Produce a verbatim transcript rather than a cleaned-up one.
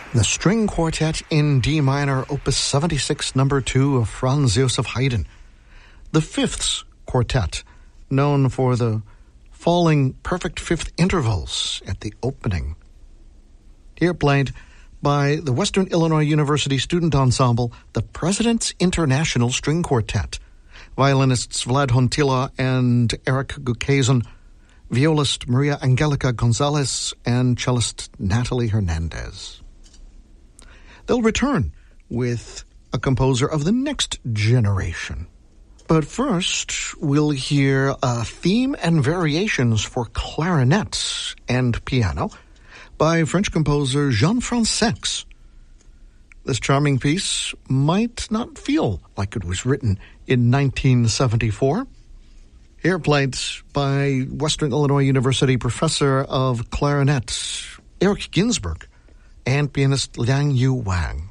The String Quartet in D minor, Opus seventy-six, number two of Franz Joseph Haydn. The Fifths Quartet, known for the falling perfect fifth intervals at the opening. Here played by the Western Illinois University Student Ensemble, the President's International String Quartet. Violinists Vlad Hontila and Eric Gukazin, violist Maria Angelica Gonzalez, and cellist Natalie Hernandez. They'll return with a composer of the next generation. But first, we'll hear a theme and variations for clarinet and piano by French composer Jean-Francois. This charming piece might not feel like it was written in nineteen seventy-four. Here played by Western Illinois University professor of clarinet Eric Ginsberg and pianist Liang Yu Wang.